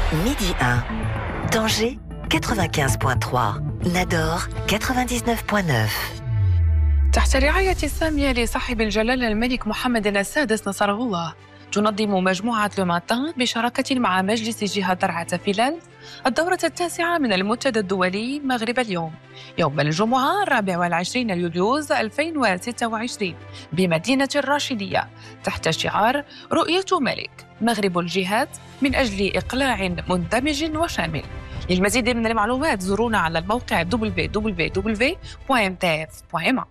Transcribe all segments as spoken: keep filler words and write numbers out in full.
Midi un. Tanger quatre-vingt-quinze virgule trois. Nador quatre-vingt-dix-neuf virgule neuf. تحت الرعاية السامية لصاحب الجلالة الملك محمد السادس نصره الله، تنظم مجموعة لو ماتان بشراكة مع مجلس جهة درعا فنلند الدورة التاسعة من المنتدى الدولي مغرب اليوم، يوم الجمعة الرابع والعشرين يوليوز ألفين وستة وعشرين بمدينة الراشدية، تحت شعار رؤية ملك مغرب الجهات من أجل إقلاع مندمج وشامل. للمزيد من المعلومات زورونا على الموقع دبليو دبليو دبليو دوت ام تي اف دوت ام.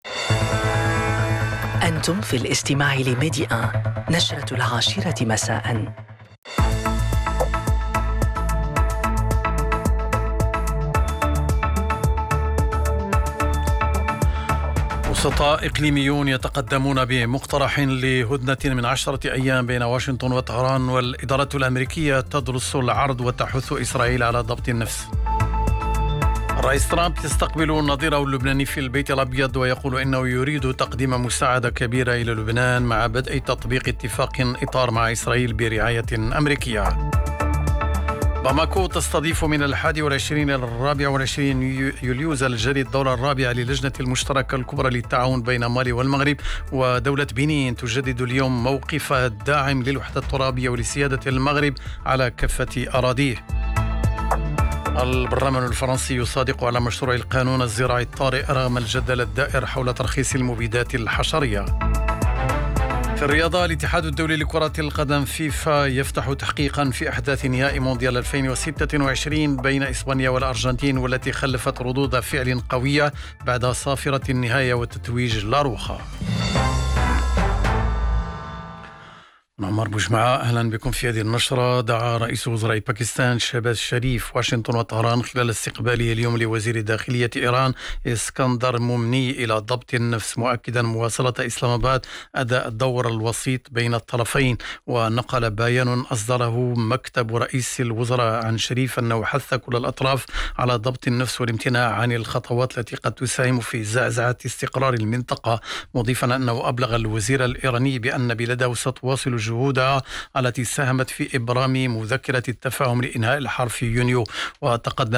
أنتم في الاستماع لميدي آن، نشرة العاشرة مساءً. وسطاء إقليميون يتقدمون بمقترح لهدنة من عشرة أيام بين واشنطن وطهران، والإدارة الأمريكية تدرس العرض وتحث إسرائيل على ضبط النفس. الرئيس ترامب يستقبل نظيره اللبناني في البيت الأبيض ويقول إنه يريد تقديم مساعدة كبيرة إلى لبنان مع بدء تطبيق اتفاق إطار مع إسرائيل برعاية أمريكية. باماكو تستضيف من الحادي والعشرين إلى الرابع والعشرين يوليوز الجاري الدورة الرابعة للجنة المشتركة الكبرى للتعاون بين مالي والمغرب، ودولة بنين تجدد اليوم موقفها الداعم للوحدة الترابية ولسيادة المغرب على كافة أراضيه. البرلمان الفرنسي يصادق على مشروع القانون الزراعي الطارئ رغم الجدل الدائر حول ترخيص المبيدات الحشرية. في الرياضة، الاتحاد الدولي لكرة القدم فيفا يفتح تحقيقا في أحداث نهائي مونديال ألفين وستة وعشرين بين إسبانيا والأرجنتين، والتي خلفت ردود فعل قوية بعد صافرة النهاية وتتويج لاروخا. عمر بوجمعة، أهلا بكم في هذه النشرة. دعا رئيس وزراء باكستان شهباز شريف واشنطن وطهران خلال استقباله اليوم لوزير داخلية إيران اسكندر مومني إلى ضبط النفس، مؤكدا مواصلة إسلام آباد أداء الدور الوسيط بين الطرفين. ونقل بيان أصدره مكتب رئيس الوزراء عن شريف أنه حث كل الأطراف على ضبط النفس والامتناع عن الخطوات التي قد تساهم في زعزعة استقرار المنطقة، مضيفا أنه أبلغ الوزير الإيراني بأن بلاده ستواصل جهودها التي ساهمت في إبرام مذكرة التفاهم لإنهاء الحرب في يونيو. وتقدم